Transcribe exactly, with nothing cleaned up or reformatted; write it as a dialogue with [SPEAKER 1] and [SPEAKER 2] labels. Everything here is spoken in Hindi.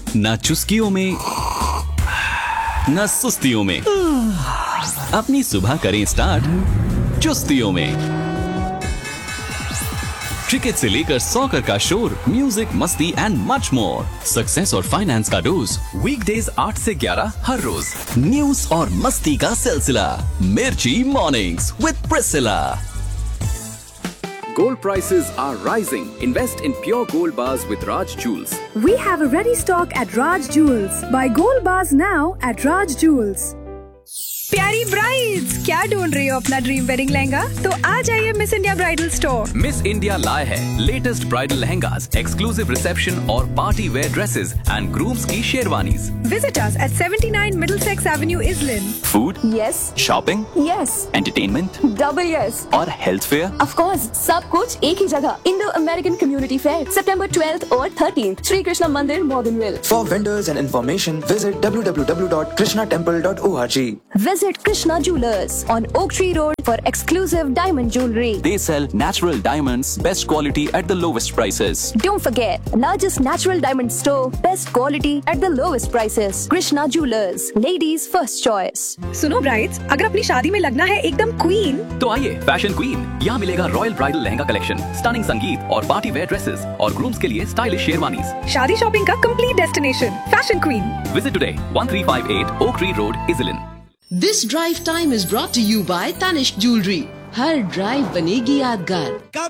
[SPEAKER 1] ना चुस्कियों में ना सुस्तियों में, अपनी सुबह करें स्टार्ट चुस्तियों में। क्रिकेट से लेकर सॉकर का शोर, म्यूजिक, मस्ती एंड मच मोर। सक्सेस और फाइनेंस का डोज, वीकडेज आठ से ग्यारह हर रोज। न्यूज और मस्ती का सिलसिला, मिर्ची mornings with Priscilla.
[SPEAKER 2] Gold prices are rising. Invest in pure gold bars with Raj Jewels.
[SPEAKER 3] We have a ready stock at Raj Jewels. Buy gold bars now at Raj Jewels.
[SPEAKER 4] प्यारी ब्राइड्स, क्या ढूंढ रही हो अपना ड्रीम वेडिंग लहंगा? तो आ जाइए miss India bridal store.
[SPEAKER 1] Miss India लाए है latest bridal lehengas, exclusive reception और party wear dresses and grooms की sherwanis.
[SPEAKER 4] Visit us at seventy-nine Middlesex Avenue, Islin.
[SPEAKER 5] Food?
[SPEAKER 6] Yes.
[SPEAKER 5] Shopping?
[SPEAKER 6] Yes.
[SPEAKER 5] Entertainment?
[SPEAKER 6] Double yes.
[SPEAKER 5] और health fair?
[SPEAKER 6] Of course, सब कुछ एक ही जगह। Indo American Community Fair, September twelfth और thirteenth, Sri Krishna Mandir, Morganville.
[SPEAKER 7] For vendors and information, visit w w w dot krishna temple dot org.
[SPEAKER 6] Visit Krishna Jewelers on Oak Tree Road for exclusive diamond jewelry.
[SPEAKER 5] They sell natural diamonds, best quality at the lowest prices.
[SPEAKER 6] Don't forget, largest natural diamond store, best quality at the lowest prices. Krishna Jewelers, ladies first choice.
[SPEAKER 4] सुनो ब्राइड्स, अगर अपनी शादी में लगना है एकदम क्वीन,
[SPEAKER 1] तो आइए फैशन क्वीन, यहाँ मिलेगा royal bridal lehenga collection, stunning संगीत और पार्टी वेयर ड्रेसेस और ग्रूम्स के लिए स्टाइलिश शेरवानीज।
[SPEAKER 4] शादी शॉपिंग का complete destination, fashion queen.
[SPEAKER 1] Visit today, one three five eight Oak Tree Road, Islin.
[SPEAKER 8] This drive time is brought to you by Tanishq Jewelry. Her drive बनेगी यादगार।